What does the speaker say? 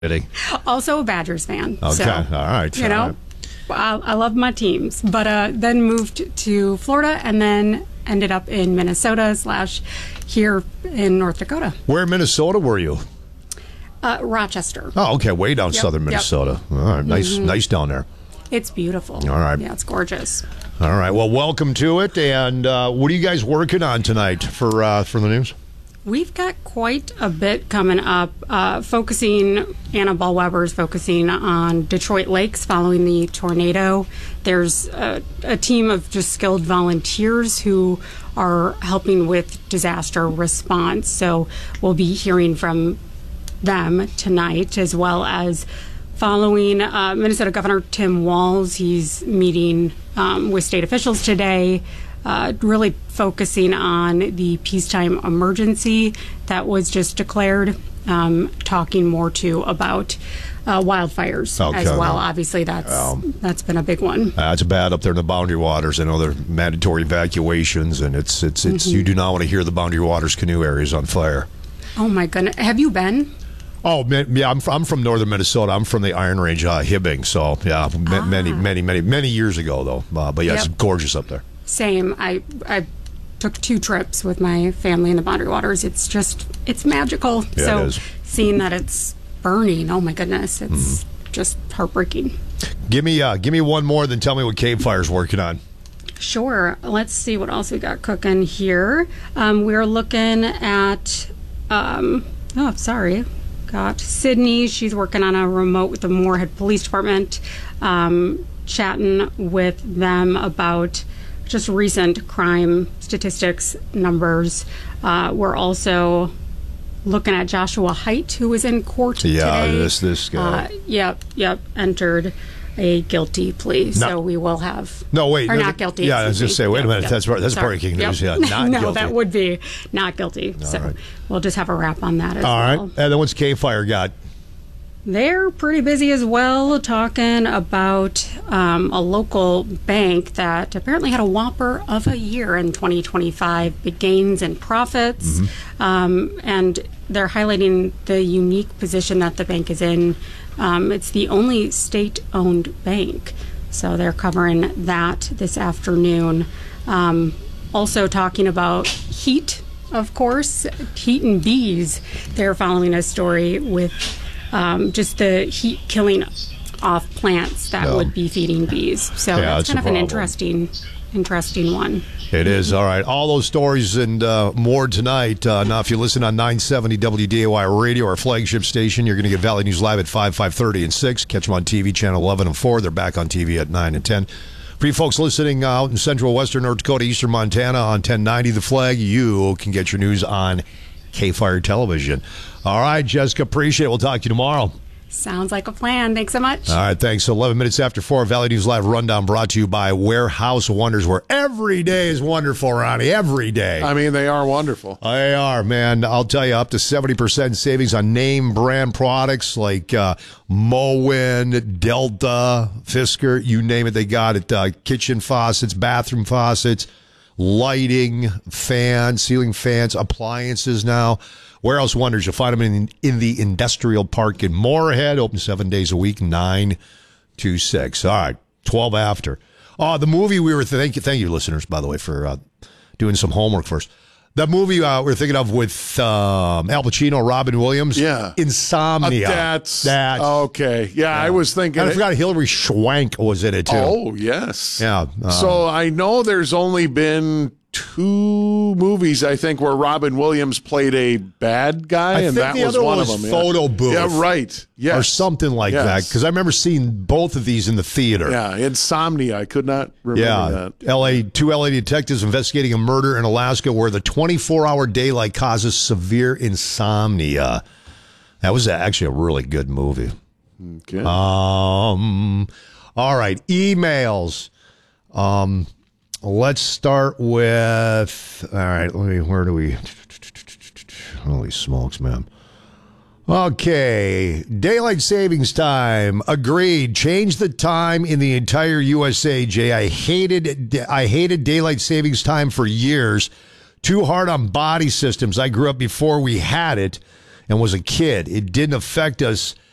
kidding. Also a Badgers fan. Okay, so, all right. You know, I love my teams, but then moved to Florida and then ended up in Minnesota / here in North Dakota. Where in Minnesota were you? Rochester. Oh, okay, way down southern Minnesota. All right, nice down there. It's beautiful. All right. Yeah, it's gorgeous. All right, well, welcome to it. And what are you guys working on tonight for the news? We've got quite a bit coming up, Anna Ball-Weber's focusing on Detroit Lakes following the tornado. There's a team of just skilled volunteers who are helping with disaster response. So we'll be hearing from them tonight, as well as following Minnesota Governor Tim Walz. He's meeting with state officials today, really focusing on the peacetime emergency that was just declared, talking more too about wildfires as well. Obviously, that's been a big one. It's bad up there in the Boundary Waters. I know there are mandatory evacuations, and it's you do not want to hear the Boundary Waters canoe areas on fire. Oh my goodness! Have you been? Oh, yeah, I'm from northern Minnesota. I'm from the Iron Range, Hibbing. So, yeah, many years ago, though. But, yeah, It's gorgeous up there. Same. I took 2 trips with my family in the Boundary Waters. It's magical. Yeah, so it is. Seeing that it's burning, oh, my goodness, it's just heartbreaking. Give me one more, then tell me what Cave Fire's working on. Sure. Let's see what else we got cooking here. We're looking at, got Sydney. She's working on a remote with the Moorhead Police Department, chatting with them about just recent crime statistics numbers. We're also looking at Joshua Haidt, who was in court today. This guy. Entered a guilty plea. So we will have... No, wait. Not guilty. Yeah, I was just saying, wait a minute. That's breaking news. Yeah, not guilty. No, that would be not guilty. Right. We'll just have a wrap on that as well. All right. And then what's Cave Fire got? They're pretty busy as well, talking about a local bank that apparently had a whopper of a year in 2025, big gains and profits. And they're highlighting the unique position that the bank is in. It's the only state-owned bank. So they're covering that this afternoon. Also talking about heat, of course, heat and bees. They're following a story with just the heat killing off plants that would be feeding bees. So that's kind of an interesting one. It is. All right. All those stories and more tonight. Now, if you listen on 970 WDAY Radio, our flagship station, you're going to get Valley News Live at 5:30, and 6. Catch them on TV, Channel 11 and 4. They're back on TV at 9 and 10. For you folks listening out in central western North Dakota, eastern Montana on 1090 The Flag, you can get your news on K-Fire Television. All right, Jessica, appreciate it. We'll talk to you tomorrow. Sounds like a plan. Thanks so much. All right, thanks. 11 minutes after 4, Valley News Live Rundown brought to you by Warehouse Wonders, where every day is wonderful, Ronnie. Every day. I mean, they are wonderful. They are, man. I'll tell you, up to 70% savings on name brand products like Moen, Delta, Fisker, you name it, they got it. Kitchen faucets, bathroom faucets, lighting, fans, ceiling fans, appliances now. Warehouse Wonders, you'll find them in the Industrial Park in Moorhead, open 7 days a week, 9 to 6. All right, 12 after. The movie we were thank you, listeners, by the way, for doing some homework first. The movie we were thinking of with Al Pacino, Robin Williams, Insomnia. That's okay. Yeah, I was thinking. And I forgot Hilary Swank was in it too. Oh yes. Yeah. So I know there's only been 2 movies, I think, where Robin Williams played a bad guy, and that was one of them. Photo Booth. Yeah, right. Yes. Or something like that, because I remember seeing both of these in the theater. Yeah, Insomnia. I could not remember that. 2 LA detectives investigating a murder in Alaska where the 24-hour daylight causes severe insomnia. That was actually a really good movie. Okay. All right, emails. Let's start with, all right, where do we, holy smokes, man. Okay, daylight savings time, agreed. Change the time in the entire USA, Jay. I hated daylight savings time for years. Too hard on body systems. I grew up before we had it and was a kid. It didn't affect us